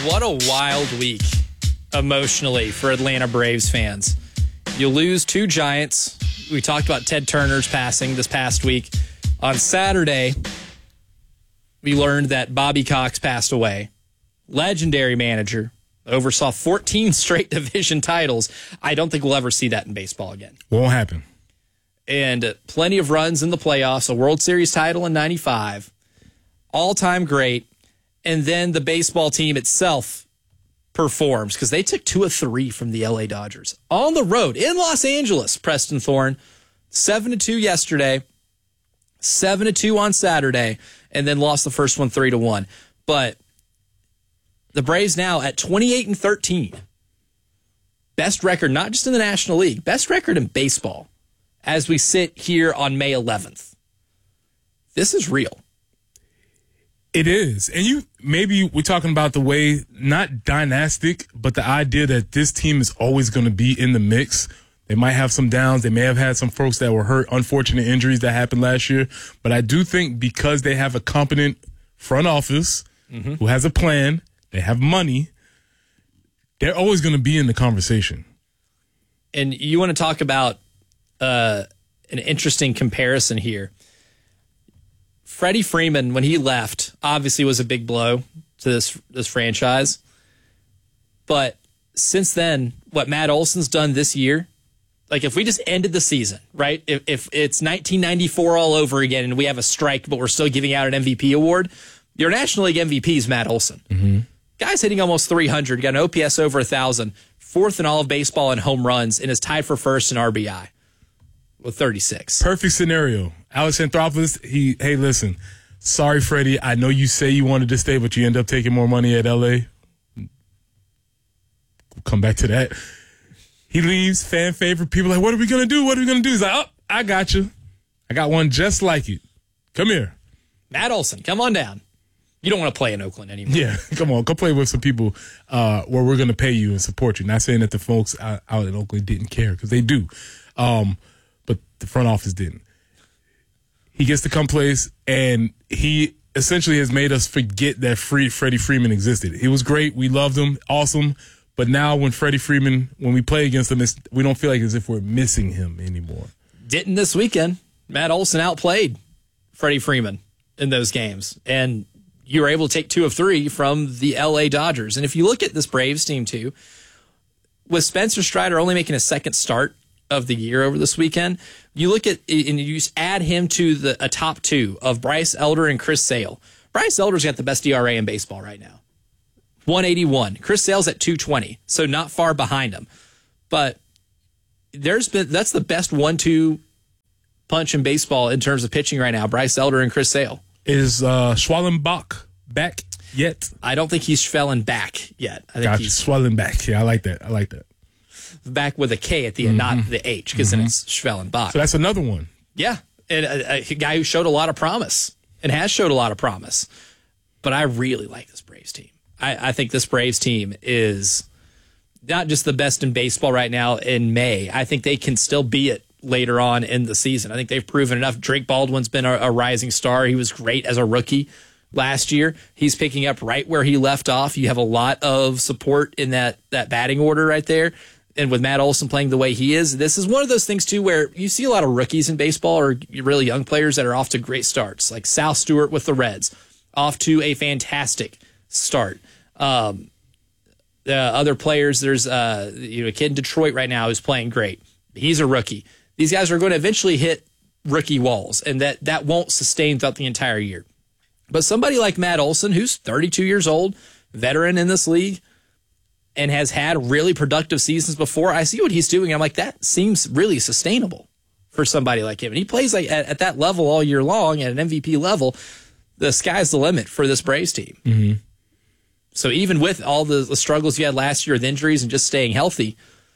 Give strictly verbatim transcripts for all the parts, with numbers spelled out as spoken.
What a wild week emotionally for Atlanta Braves fans. You lose two giants. We talked about Ted Turner's passing this past week. On Saturday, we learned that Bobby Cox passed away. Legendary manager. Oversaw fourteen straight division titles. I don't think we'll ever see that in baseball again. Won't happen. And plenty of runs in the playoffs. A World Series title in ninety-five. All-time great. And then the baseball team itself performs because they took two of three from the L A Dodgers on the road in Los Angeles. Preston Thorne, seven to two yesterday, seven to two on Saturday, and then lost the first one three to one. But the Braves now at twenty-eight and thirteen, best record not just in the National League, best record in baseball as we sit here on May eleventh. This is real. It is. And you maybe we're talking about the way, not dynastic, but the idea that this team is always going to be in the mix. They might have some downs. They may have had some folks that were hurt, unfortunate injuries that happened last year. But I do think because they have a competent front office mm-hmm. who has a plan, they have money, they're always going to be in the conversation. And you want to talk about uh, an interesting comparison here. Freddie Freeman, when he left, obviously was a big blow to this this franchise. But since then, what Matt Olson's done this year, like if we just ended the season, right? If, if it's nineteen ninety-four all over again and we have a strike, but we're still giving out an M V P award, your National League M V P is Matt Olson. Mm-hmm. Guy's hitting almost three hundred, got an O P S over one thousand, fourth in all of baseball in home runs, and is tied for first in R B I with thirty-six. Perfect scenario. Alex Anthopoulos, he, hey, listen, sorry, Freddie, I know you say you wanted to stay, but you end up taking more money at L A. We'll come back to that. He leaves, fan favorite. People are like, what are we going to do? What are we going to do? He's like, oh, I got you. I got one just like it. Come here. Matt Olson, come on down. You don't want to play in Oakland anymore. Yeah, come on. Come play with some people uh, where we're going to pay you and support you. Not saying that the folks out, out in Oakland didn't care, because they do. Um, but the front office didn't. He gets to come place, and he essentially has made us forget that free Freddie Freeman existed. He was great. We loved him. Awesome. But now when Freddie Freeman, when we play against him, it's, we don't feel like as if we're missing him anymore. Didn't this weekend. Matt Olson outplayed Freddie Freeman in those games. And you were able to take two of three from the L A Dodgers. And if you look at this Braves team, too, with Spencer Strider only making a second start of the year over this weekend, you look at and you just add him to the a top two of Bryce Elder and Chris Sale. Bryce Elder's got the best E R A in baseball right now, one eighty-one. Chris Sale's at two twenty, so not far behind him. But there's been that's the best one two punch in baseball in terms of pitching right now. Bryce Elder and Chris Sale. Is uh, Schwellenbach back yet? I don't think he's Schwellen back yet. I think gotcha. he's Schwellenbach. Yeah, I like that. I like that. Back with a K at the end, mm-hmm. not the H, because mm-hmm. then it's Schwellenbach. So that's another one. Yeah, and a, a guy who showed a lot of promise and has showed a lot of promise. But I really like this Braves team. I, I think this Braves team is not just the best in baseball right now in May. I think they can still be it later on in the season. I think they've proven enough. Drake Baldwin's been a, a rising star. He was great as a rookie last year. He's picking up right where he left off. You have a lot of support in that that batting order right there. And with Matt Olson playing the way he is, this is one of those things, too, where you see a lot of rookies in baseball or really young players that are off to great starts, like Sal Stewart with the Reds, off to a fantastic start. Um, the other players, there's uh, you know, a kid in Detroit right now who's playing great. He's a rookie. These guys are going to eventually hit rookie walls, and that, that won't sustain throughout the entire year. But somebody like Matt Olson, who's thirty-two years old, veteran in this league, and has had really productive seasons before, I see what he's doing. I'm like, that seems really sustainable for somebody like him. And he plays like at, at that level all year long, at an M V P level. The sky's the limit for this Braves team. Mm-hmm. So even with all the, the struggles you had last year with injuries and just staying healthy,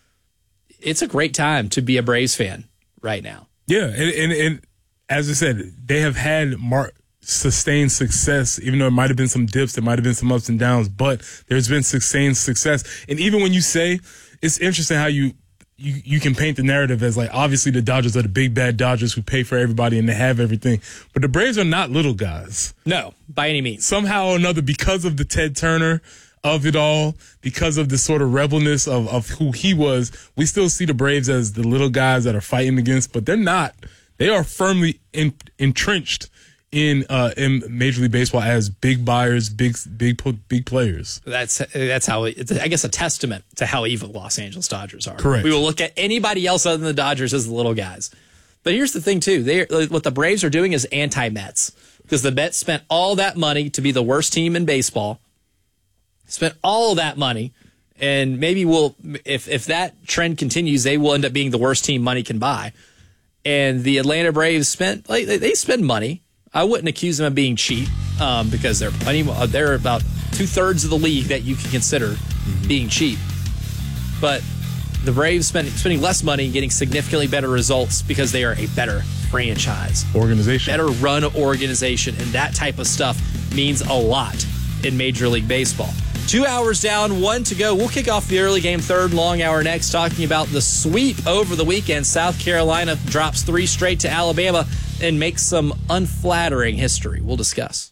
it's a great time to be a Braves fan right now. Yeah, and, and, and as I said, they have had mar- sustained success, even though it might have been some dips, there might have been some ups and downs, but there's been sustained success. And even when you say, it's interesting how you you, you can paint the narrative as like, obviously the Dodgers are the big bad Dodgers who pay for everybody and they have everything. But the Braves are not little guys. No, by any means. Somehow or another, because of the Ted Turner of it all, because of the sort of rebelness of, of who he was, we still see the Braves as the little guys that are fighting against, but they're not. They are firmly in, entrenched in uh, in Major League Baseball as big buyers, big big big players. That's that's how it's, I guess, a testament to how evil Los Angeles Dodgers are. Correct. We will look at anybody else other than the Dodgers as the little guys. But here's the thing too: they what the Braves are doing is anti-Mets, because the Mets spent all that money to be the worst team in baseball. Spent all of that money, and maybe we'll if if that trend continues, they will end up being the worst team money can buy. And the Atlanta Braves spent like they spend money. I wouldn't accuse them of being cheap, um, because they're plenty, they're about two thirds of the league that you can consider mm-hmm. being cheap. But the Braves spend, spending less money and getting significantly better results because they are a better franchise, organization, better run organization, and that type of stuff means a lot in Major League Baseball. Two hours down, one to go. We'll kick off the early game third long hour next, talking about the sweep over the weekend. South Carolina drops three straight to Alabama and makes some unflattering history. We'll discuss.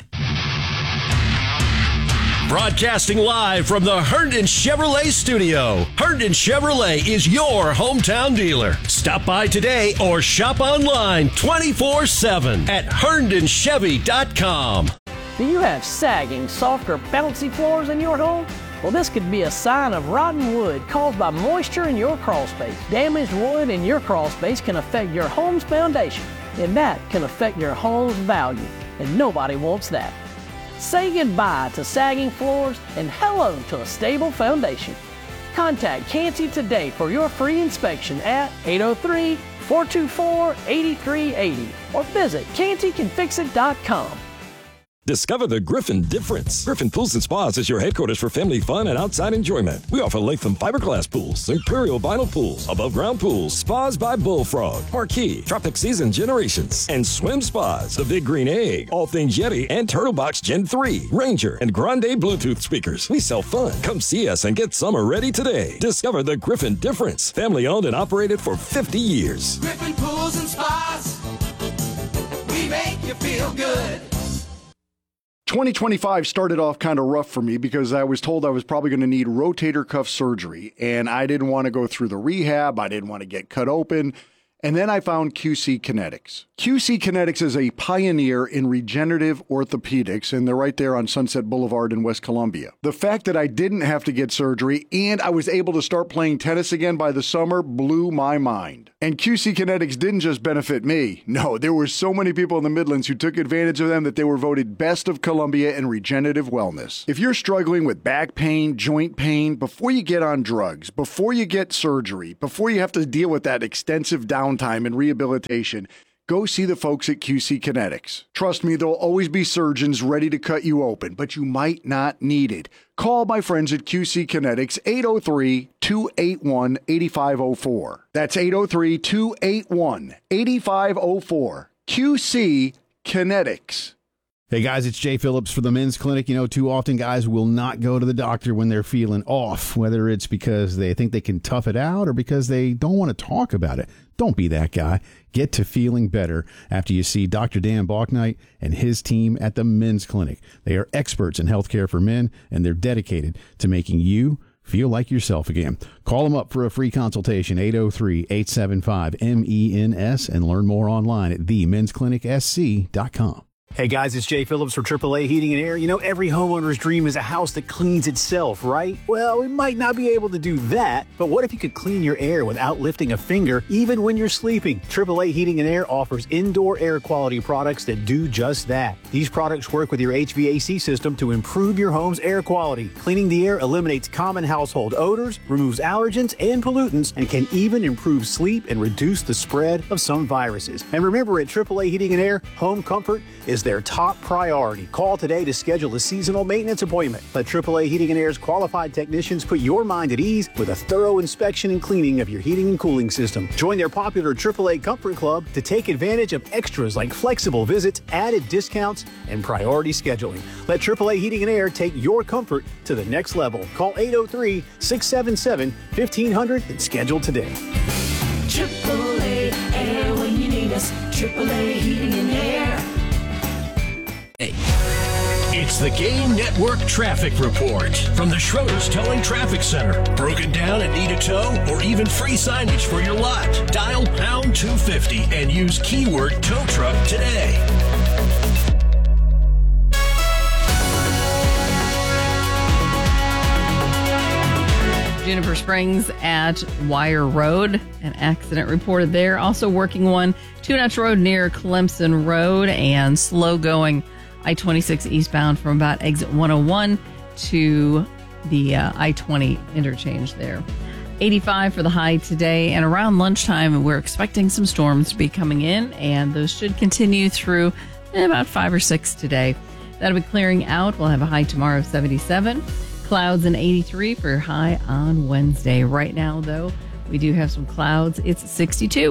Broadcasting live from the Herndon Chevrolet studio. Herndon Chevrolet is your hometown dealer. Stop by today or shop online twenty-four seven at herndon chevy dot com. Do you have sagging, soft, or bouncy floors in your home? Well, this could be a sign of rotten wood caused by moisture in your crawl space. Damaged wood in your crawl space can affect your home's foundation, and that can affect your home's value, and nobody wants that. Say goodbye to sagging floors and hello to a stable foundation. Contact Canty today for your free inspection at eight oh three, four two four, eight three eight oh or visit canty can fix it dot com. Discover the Griffin difference. Griffin Pools and Spas is your headquarters for family fun and outside enjoyment. We offer Latham fiberglass pools, Imperial vinyl pools, above ground pools, spas by Bullfrog, Marquee, Tropic Season Generations, and swim spas. The Big Green Egg, all things Yeti, and Turtlebox Gen three, Ranger, and Grande Bluetooth speakers. We sell fun. Come see us and get summer ready today. Discover the Griffin difference. Family owned and operated for fifty years. Griffin Pools and Spas. We make you feel good. twenty twenty-five started off kind of rough for me because I was told I was probably going to need rotator cuff surgery, and I didn't want to go through the rehab. I didn't want to get cut open. And then I found Q C Kinetics. Q C Kinetics is a pioneer in regenerative orthopedics, and they're right there on Sunset Boulevard in West Columbia. The fact that I didn't have to get surgery and I was able to start playing tennis again by the summer blew my mind. And Q C Kinetics didn't just benefit me. No, there were so many people in the Midlands who took advantage of them that they were voted Best of Columbia in regenerative wellness. If you're struggling with back pain, joint pain, before you get on drugs, before you get surgery, before you have to deal with that extensive downtime and rehabilitation, go see the folks at Q C Kinetics. Trust me, there'll always be surgeons ready to cut you open, but you might not need it. Call my friends at Q C Kinetics, eight oh three, two eight one, eight five oh four. That's eight oh three, two eight one, eight five oh four. Q C Kinetics. Hey guys, it's Jay Phillips for the Men's Clinic. You know, too often guys will not go to the doctor when they're feeling off, whether it's because they think they can tough it out or because they don't want to talk about it. Don't be that guy. Get to feeling better after you see Doctor Dan Balknight and his team at the Men's Clinic. They are experts in healthcare for men, and they're dedicated to making you feel like yourself again. Call them up for a free consultation, eight oh three, eight seven five, M E N S, and learn more online at the men's clinic s c dot com. Hey guys, it's Jay Phillips for triple A Heating and Air. You know, every homeowner's dream is a house that cleans itself, right? Well, we might not be able to do that, but what if you could clean your air without lifting a finger, even when you're sleeping? triple A Heating and Air offers indoor air quality products that do just that. These products work with your H V A C system to improve your home's air quality. Cleaning the air eliminates common household odors, removes allergens and pollutants, and can even improve sleep and reduce the spread of some viruses. And remember, at triple A Heating and Air, home comfort is their top priority. Call today to schedule a seasonal maintenance appointment. Let triple A Heating and Air's qualified technicians put your mind at ease with a thorough inspection and cleaning of your heating and cooling system. Join their popular triple A Comfort Club to take advantage of extras like flexible visits, added discounts, and priority scheduling. Let triple A Heating and Air take your comfort to the next level. Call eight oh three, six seven seven, fifteen hundred and schedule today. triple A Air when you need us. triple A Heating and Air. Hey. It's the Game Network Traffic Report from the Schroeder's Towing Traffic Center. Broken down and need a tow or even free signage for your lot? Dial pound two fifty and use keyword tow truck today. Juniper Springs at Wire Road. An accident reported there. Also working one, Two Notch Road near Clemson Road, and slow going I twenty-six eastbound from about exit one oh one to the uh, I twenty interchange there. eighty-five for the high today, and around lunchtime we're expecting some storms to be coming in, and those should continue through about five or six today. That'll be clearing out. We'll have a high tomorrow of seventy-seven. Clouds and eighty-three for your high on Wednesday. Right now, though, we do have some clouds. It's sixty-two.